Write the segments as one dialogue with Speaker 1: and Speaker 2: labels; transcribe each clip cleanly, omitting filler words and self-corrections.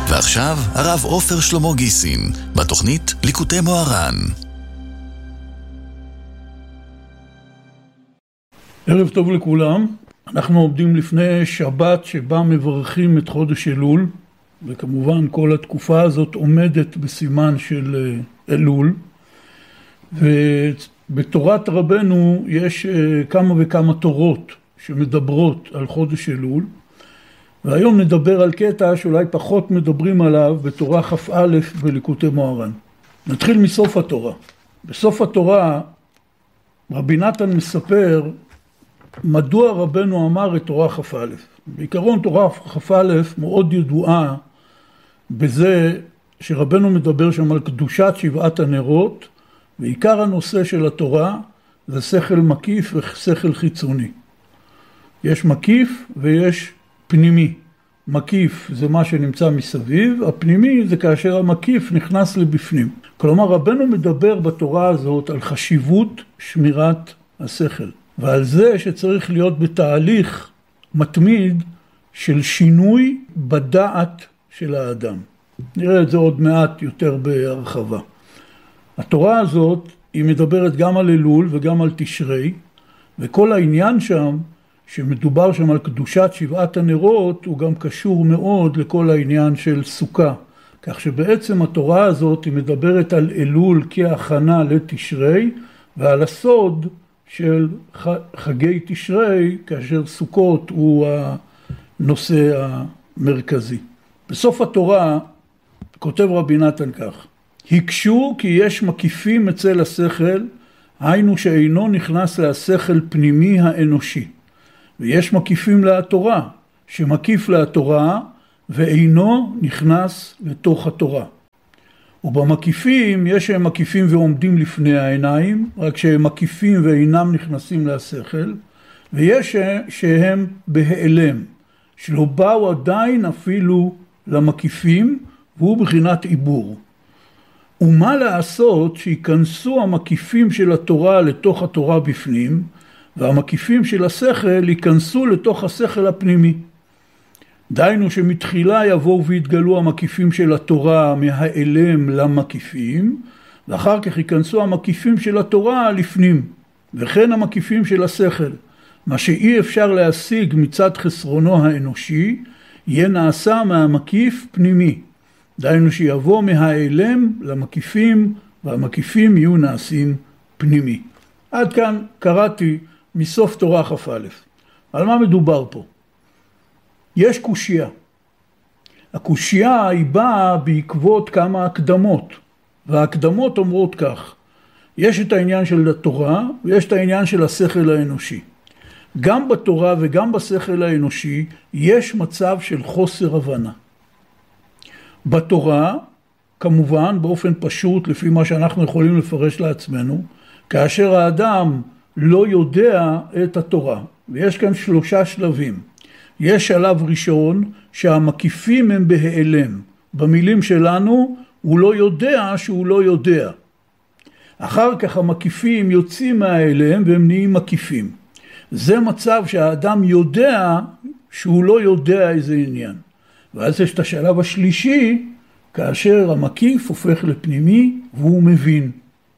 Speaker 1: ועכשיו הרב עופר שלמה גיסין, בתוכנית ליקוטי מוהר"ן.
Speaker 2: ערב טוב לכולם. אנחנו עומדים לפני שבת שבה מברכים את חודש אלול, וכמובן כל התקופה הזאת עומדת בסימן של אלול. ובתורת רבנו יש כמה וכמה תורות שמדברות על חודש אלול, והיום נדבר על קטע שאולי פחות מדברים עליו בתורה כ"א בליקוטי מוהר"ן. נתחיל מסוף התורה. בסוף התורה רבי נתן מספר מדוע רבנו אמר את תורה כ"א. בעיקרון תורה כ"א מאוד ידועה בזה שרבנו מדבר שם על קדושת שבעת הנרות, ועיקר הנושא של התורה זה שכל מקיף ושכל חיצוני. יש מקיף ויש פנימי. מקיף זה מה שנמצא מסביב, הפנימי זה כאשר המקיף נכנס לבפנים. כלומר רבנו מדבר בתורה הזאת על חשיבות שמירת השכל, ועל זה שצריך להיות בתהליך מתמיד של שינוי בדעת של האדם. נראה את זה עוד מעט יותר בהרחבה. התורה הזאת היא מדברת גם על אלול וגם על תשרי, וכל העניין שם שמדובר שם על קדושת שבעת הנרות הוא גם קשור מאוד לכל העניין של סוכה. כך שבעצם התורה הזאת היא מדברת על אלול כהכנה לתשרי, ועל הסוד של חגי תשרי, כאשר סוכות הוא הנושא המרכזי. בסוף התורה כותב רבי נתן כך: הקשו כי יש מקיפים אצל השכל, היינו שאינו נכנס להשכל פנימי האנושי. ויש מקיפים לתורה, שמקיף לתורה ואינו נכנס לתוך התורה. ובמקיפים יש שהם מקיפים ועומדים לפני העיניים, רק שהם מקיפים ואינם נכנסים לשכל, ויש שהם בהיעלם, שלא באו עדיין אפילו למקיפים, והוא בחינת עיבור. ומה לעשות שיכנסו המקיפים של התורה לתוך התורה בפנים, והמקיפים של השכל ייכנסו לתוך השכל הפנימי. דיינו שמתחילה יבואו והתגלו המקיפים של התורה מהאלם למקיפים, ואחר כך ייכנסו המקיפים של התורה לפנים, וכן המקיפים של השכל. מה שאי אפשר להשיג מצד חסרונו האנושי, יהיה נעשה מהמקיף פנימי. דיינו שיבוא מהאלם למקיפים, והמקיפים יהיו נעשים פנימי. עד כאן קראתי מסוף תורה כ"א. על מה מדובר פה? יש קושיה. הקושיה היא באה בעקבות כמה הקדמות, וההקדמות אומרות כך: יש את העניין של התורה ויש את העניין של השכל האנושי. גם בתורה וגם בשכל האנושי יש מצב של חוסר הבנה. בתורה, כמובן באופן פשוט לפי מה שאנחנו יכולים לפרש לעצמנו, כאשר האדם לא יודע את התורה, ויש כאן 3 שלבים. יש שלב ראשון שהמקיפים הם בהיעלם. במילים שלנו הוא לא יודע שהוא לא יודע. אחר כך המקיפים יוצאים מההיעלם והם נהיים מקיפים. זה מצב שהאדם יודע שהוא לא יודע איזה עניין. ואז יש את השלב השלישי, כאשר המקיף הופך לפנימי והוא מבין.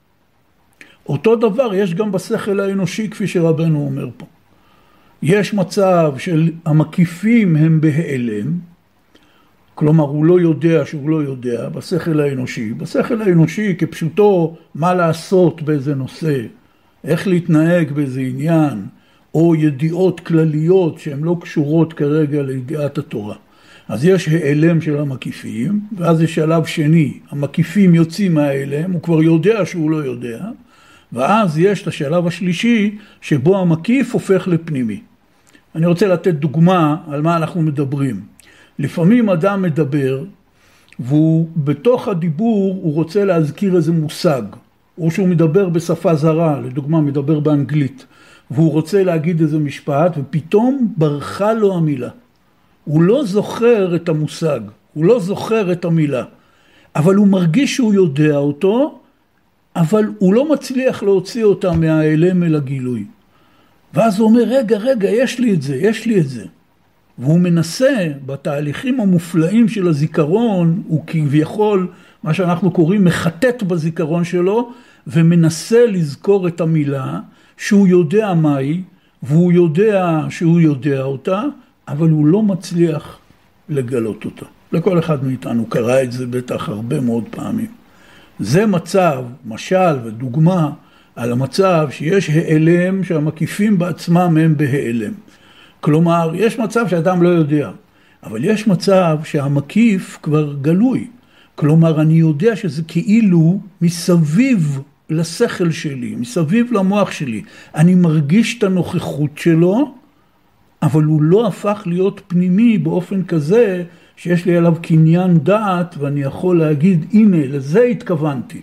Speaker 2: אותו דבר יש גם בשכל האנושי, כפי שרבנו אומר פה. יש מצב של המקיפים הם בהיעלם, כלומר הוא לא יודע שהוא לא יודע, בשכל האנושי. בשכל האנושי כפשוטו מה לעשות באיזה נושא, איך להתנהג באיזה עניין, או ידיעות כלליות שהן לא קשורות כרגע לידיעת התורה. אז יש העלם של המקיפים, ואז יש שלב שני, המקיפים יוצאים מההעלם, הוא כבר יודע שהוא לא יודע, ואז יש את השלב השלישי שבו המקיף הופך לפנימי. אני רוצה לתת דוגמה על מה אנחנו מדברים. לפעמים אדם מדבר, והוא בתוך הדיבור הוא רוצה להזכיר איזה מושג, או שהוא מדבר בשפה זרה, לדוגמה מדבר באנגלית, והוא רוצה להגיד איזה משפט, ופתאום ברחה לו המילה. הוא לא זוכר את המושג, הוא לא זוכר את המילה, אבל הוא מרגיש שהוא יודע אותו, אבל הוא לא מצליח להוציא אותה מההיעלם אל הגילוי. ואז הוא אומר, רגע, יש לי את זה. והוא מנסה בתהליכים המופלאים של הזיכרון, הוא כביכול מה שאנחנו קוראים מחטט בזיכרון שלו, ומנסה לזכור את המילה שהוא יודע מהי, והוא יודע שהוא יודע אותה, אבל הוא לא מצליח לגלות אותה. לכל אחד מאיתנו קרא את זה בטח הרבה מאוד פעמים. זה מצב, משל ודוגמה על המצב שיש העלם שהמקיפים בעצמם הם בהעלם. כלומר, יש מצב שאדם לא יודע, אבל יש מצב שהמקיף כבר גלוי. כלומר, אני יודע שזה כאילו מסביב לשכל שלי, מסביב למוח שלי. אני מרגיש את הנוכחות שלו, אבל הוא לא הפך להיות פנימי באופן כזה שיש לי עליו קניין דעת, ואני יכול להגיד, הנה, לזה התכוונתי.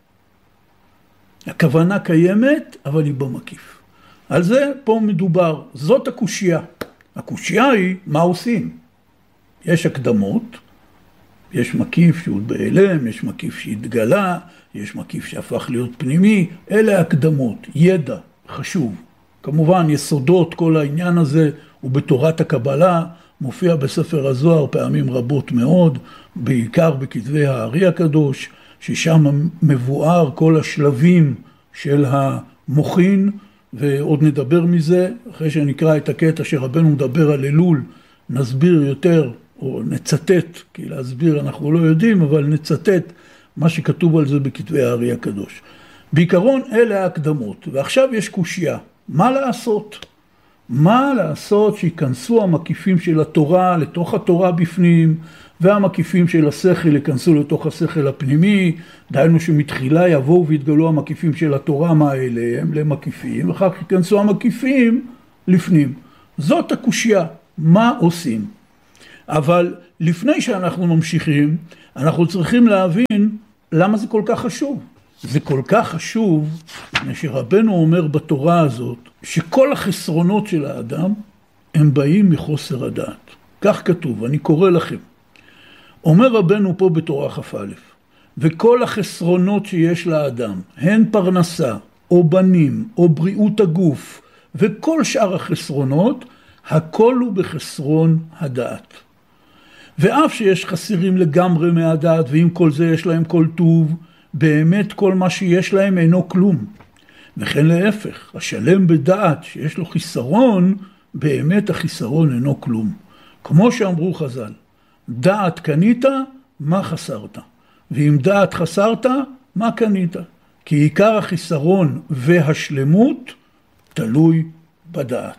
Speaker 2: הכוונה קיימת, אבל היא במקיף. על זה פה מדובר. זאת הקושייה. הקושייה היא, מה עושים? יש הקדמות, יש מקיף שהוא בהלם, יש מקיף שהתגלה, יש מקיף שהפך להיות פנימי. אלה הקדמות, ידע, חשוב. כמובן, יסודות כל העניין הזה הוא בתורת הקבלה, מופיע בספר הזוהר פעמים רבות מאוד, בעיקר בכתבי הארי הקדוש, ששם מבואר כל השלבים של המוחין, ועוד נדבר מזה, אחרי שנקרא את הקטע שרבנו מדבר על אלול, נסביר יותר, או נצטט, כי להסביר אנחנו לא יודעים, אבל נצטט מה שכתוב על זה בכתבי הארי הקדוש. בעיקרון אלה ההקדמות, ועכשיו יש קושייה. מה לעשות? מה לעשות שיכנסו המקיפים של התורה לתוך התורה בפנים, והמקיפים של השכל יכנסו לתוך השכל הפנימי, דהיינו שמתחילה יבואו והתגלו המקיפים של התורה מאליהם למקיפים, ואחר כך יכנסו המקיפים לפנים. זאת הקושייה, מה עושים? אבל לפני שאנחנו ממשיכים, אנחנו צריכים להבין למה זה כל כך חשוב. זה כל כך חשוב, שרבנו אומר בתורה הזאת, שכל החסרונות של האדם, הם באים מחוסר הדעת. כך כתוב, אני קורא לכם. אומר רבנו פה בתורה כ"א, וכל החסרונות שיש לאדם, הן פרנסה, או בנים, או בריאות הגוף, וכל שאר החסרונות, הכל הוא בחסרון הדעת. ואף שיש חסרים לגמרי מהדעת, ועם כל זה יש להם כל טוב, באמת כל מה שיש להם אינו כלום. וכן להפך, השלם בדעת שיש לו חיסרון, באמת החיסרון אינו כלום. כמו שאמרו חז"ל, דעת קנית, מה חסרת? ואם דעת חסרת, מה קנית? כי עיקר החיסרון והשלמות תלוי בדעת.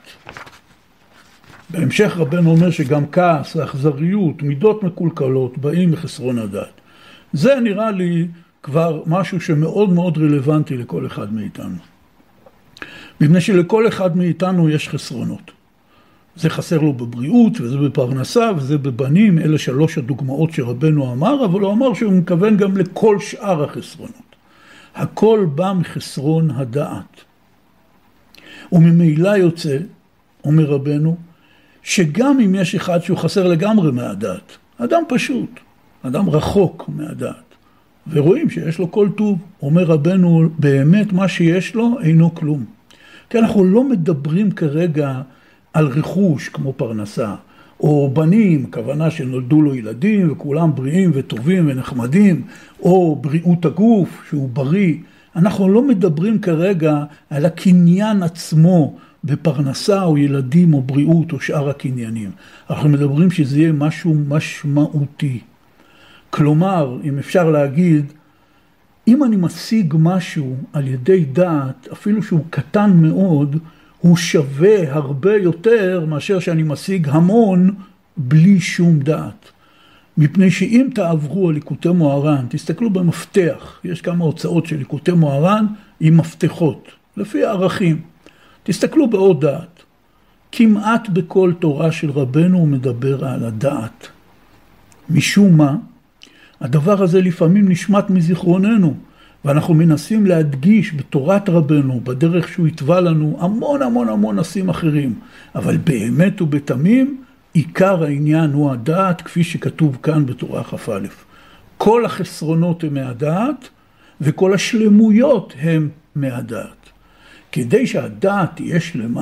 Speaker 2: בהמשך רבנו אומר שגם כעס, האכזריות, מידות מקולקלות באים מחסרון הדעת. זה נראה לי כבר משהו שמאוד מאוד רלוונטי לכל אחד מאיתנו. מפני שלכל אחד מאיתנו יש חסרונות. זה חסר לו בבריאות, וזה בפרנסה, וזה בבנים, אלה 3 הדוגמאות שרבנו אמר, אבל הוא אמר שהוא מכוון גם לכל שאר החסרונות. הכל בא מחסרון הדעת. וממילא יוצא, אומר רבנו, שגם אם יש אחד שהוא חסר לגמרי מהדעת, אדם פשוט, אדם רחוק מהדעת, ורואים שיש לו כל טוב, אומר רבנו, באמת מה שיש לו אינו כלום. כי אנחנו לא מדברים כרגע על רכוש כמו פרנסה, או בנים, כוונה שנולדו לו ילדים וכולם בריאים וטובים ונחמדים, או בריאות הגוף שהוא בריא. אנחנו לא מדברים כרגע על הקניין עצמו בפרנסה או ילדים או בריאות או שאר הקניינים. אנחנו מדברים שזה יהיה משהו משמעותי. כלומר, אם אפשר להגיד, אם אני משיג משהו על ידי דעת, אפילו שהוא קטן מאוד, הוא שווה הרבה יותר מאשר שאני משיג המון בלי שום דעת. מפני שאם תעברו על ליקוטי מוהר"ן, תסתכלו במפתח, יש כמה הוצאות של ליקוטי מוהר"ן עם מפתחות, לפי הערכים. תסתכלו בעוד דעת. כמעט בכל תורה של רבנו הוא מדבר על הדעת. משום מה, הדבר הזה לפעמים נשמט מזיכרוננו, ואנחנו מנסים להדגיש בתורת רבנו, בדרך שהוא התווה לנו, המון המון המון נושאים אחרים. אבל באמת ובתמים, עיקר העניין הוא הדעת, כפי שכתוב כאן בתורה כ"א. כל החסרונות הם מהדעת, וכל השלמויות הם מהדעת. כדי שהדעת תהיה שלמה,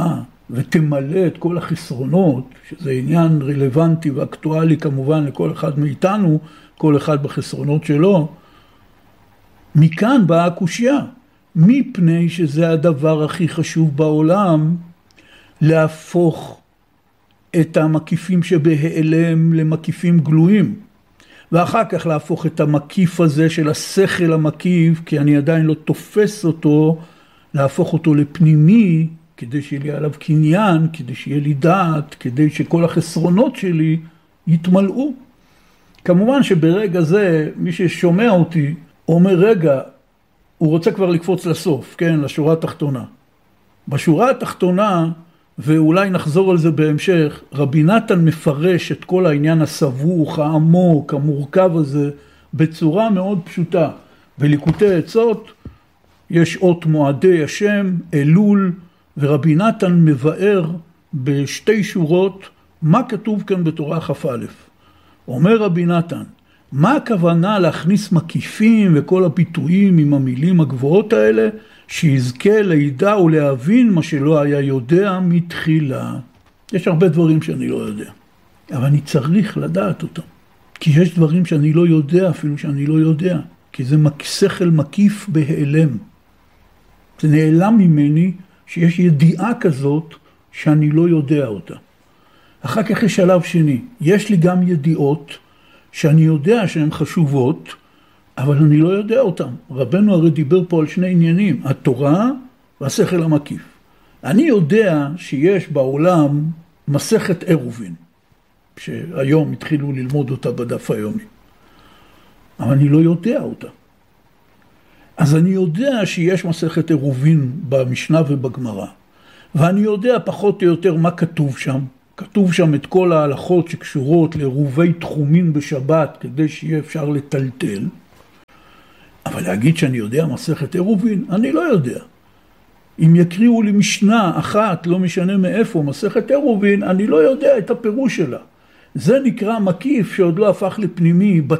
Speaker 2: ותמלא את כל החסרונות, שזה עניין רלוונטי ואקטואלי כמובן לכל אחד מאיתנו, כל אחד בחסרונות שלו, מכאן באה הקושיה, מפני שזה הדבר הכי חשוב בעולם, להפוך את המקיפים שבהיעלם למקיפים גלויים, ואחר כך להפוך את המקיף הזה של השכל המקיף, כי אני עדיין לא תופס אותו, להפוך אותו לפנימי, כדי שיהיה לי עליו קניין, כדי שיהיה לי דעת, כדי שכל החסרונות שלי יתמלאו. כמובן שברגע זה, מי ששומע אותי, אומר רגע, הוא רוצה כבר לקפוץ לסוף, כן, לשורה התחתונה. בשורה התחתונה, ואולי נחזור על זה בהמשך, רבי נתן מפרש את כל העניין הסבוך, העמוק, המורכב הזה, בצורה מאוד פשוטה. בליקוטי עצות יש אות מועדי השם, אלול, ורבי נתן מבאר בשתי שורות מה כתוב כאן בתורה כ"א. אומר רבי נתן, מה הכוונה להכניס מקיפים וכל הביטויים עם המילים הגבוהות האלה, שיזכה לידע ולהבין מה שלא היה יודע מתחילה. יש הרבה דברים שאני לא יודע, אבל אני צריך לדעת אותם. כי יש דברים שאני לא יודע, אפילו שאני לא יודע. כי זה שכל מקיף בהיעלם. זה נעלם ממני שיש ידיעה כזאת שאני לא יודע אותה. אחר כך יש שלב שני. יש לי גם ידיעות שאני יודע שהן חשובות, אבל אני לא יודע אותם. רבנו הרי דיבר פה על שני עניינים, התורה והשכל המקיף. אני יודע שיש בעולם מסכת עירובין, שהיום התחילו ללמוד אותה בדף היומי. אבל אני לא יודע אותה. אז אני יודע שיש מסכת עירובין במשנה ובגמרא, ואני יודע פחות או יותר מה כתוב שם. כתוב שם את כל ההלכות שקשורות לעירובי תחומים בשבת, כדי שיהיה אפשר לטלטל. אבל להגיד שאני יודע מסכת עירובין, אני לא יודע. אם יקריאו לי משנה אחת, לא משנה מאיפה, מסכת עירובין, אני לא יודע את הפירוש שלה. זה נקרא מקיף שעוד לא הפך לפנימי,